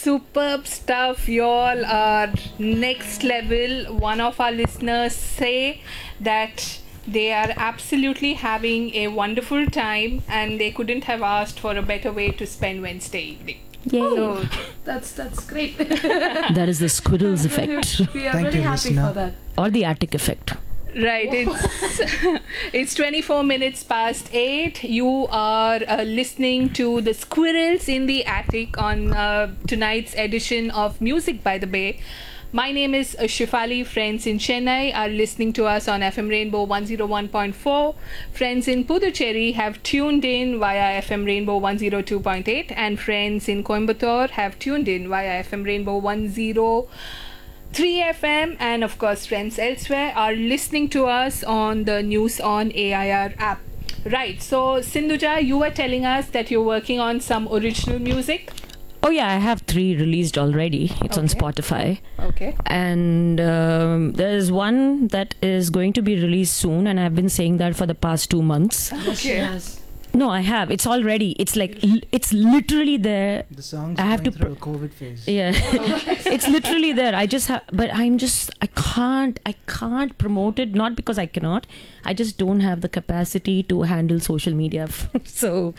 Superb stuff. Y'all are next level. One of our listeners say that they are absolutely having a wonderful time and they couldn't have asked for a better way to spend Wednesday evening. Yay. So, That's great. That is the squirrels effect. We are Thank very you, happy listener. for that. Or the attic effect. right, it's 24 minutes past 8. You are listening to the Squirrels in the Attic on tonight's edition of Music by the Bay. My name is Shifali. Friends in Chennai are listening to us on FM Rainbow 101.4. Friends in Puducherry have tuned in via FM Rainbow 102.8. And friends in Coimbatore have tuned in via FM Rainbow 103 FM. And of course, friends elsewhere are listening to us on the News on AIR app. Right, so Sindhuja, you were telling us that you're working on some original music. Oh yeah, I have 3 released already. It's on Okay. Spotify. Okay. And there's one that is going to be released soon, and I've been saying that for the past 2 months. Okay. Yes. No, I have. It's all ready. It's like it's literally there. The song's I have going to through a COVID phase. Yeah, it's literally there. I just have, but I can't promote it. Not because I cannot. I just don't have the capacity to handle social media. So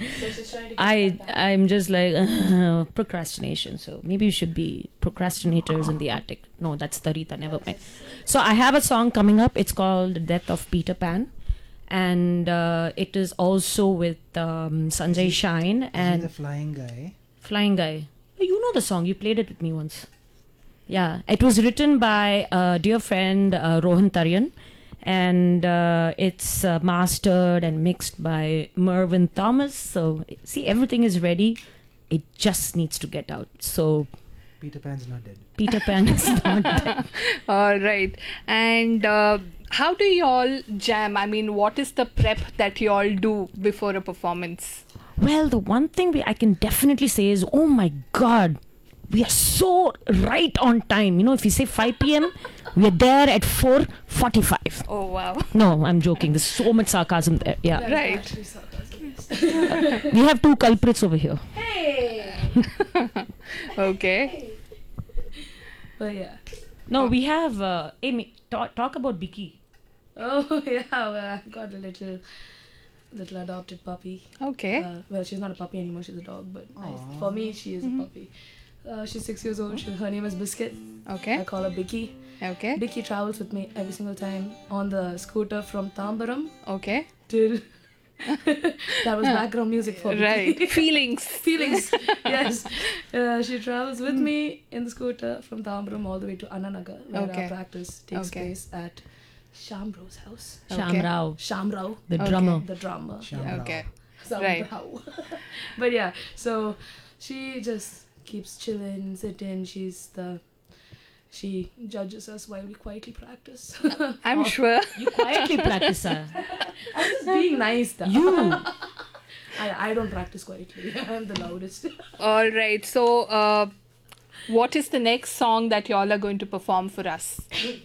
I'm just like procrastination. So maybe you should be procrastinators in the attic. No, that's Tarita. Never mind. So I have a song coming up. It's called "The Death of Peter Pan." And it is also with Sanjay Shine Is he and the flying guy? Flying Guy. Oh, you know the song. You played it with me once. Yeah. It was written by a dear friend, Rohan Tarian. And it's mastered and mixed by Mervyn Thomas. So, see, everything is ready. It just needs to get out. So, Peter Pan's not dead. Peter Pan is not dead. All right. And how do y'all jam? I mean, what is the prep that y'all do before a performance? Well, the one thing I can definitely say is, oh my God, we are so right on time. You know, if you say 5 p.m., we are there at 4:45. Oh, wow. No, I'm joking. There's so much sarcasm there. Yeah. That is Right. actually sarcasm. We have 2 culprits over here. Okay. But yeah. No, we have... Amy, talk about Vicky. Oh yeah. Well, I've got a little adopted puppy. Okay. Well, she's not a puppy anymore. She's a dog. But for me, she is a puppy. She's 6 years old. Her name is Biscuit. I Okay. call her Bicky. Okay. Bicky travels with me every single time on the scooter from Tambaram Okay. till. That was background music for Bicky. Right. Feelings. Feelings. Yes. She travels with me in the scooter from Tambaram all the way to Ananagar, where Okay. our practice takes Okay. place at Shamro's house. Okay. Shamrao, Shamrao, the Okay. drummer. the drummer. Shamrao. Okay. Right. Right. But yeah, so she just keeps chilling, sitting. She judges us while we quietly practice. I'm sure. You quietly practice, sir. I'm just being nice though. You. I don't practice quietly. I'm the loudest. All right. So, what is the next song that y'all are going to perform for us?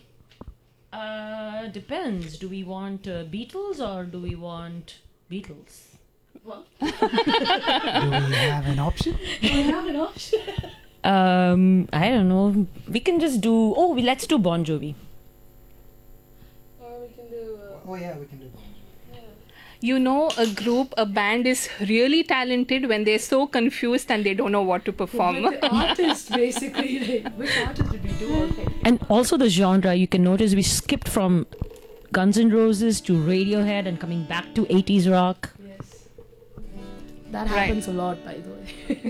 Depends. Do we want Beatles or do we want Beatles? Well, Do we have an option? do we have an option? I don't know. We can just do... Oh, let's do Bon Jovi. Or we can do. Oh yeah, we can do that. You know, a band is really talented when they're so confused and they don't know what to perform. With the artist, basically. Like, which artist did we do already? And also the genre, you can notice we skipped from Guns N' Roses to Radiohead and coming back to 80s rock. Yes. That Right. happens a lot, by the way.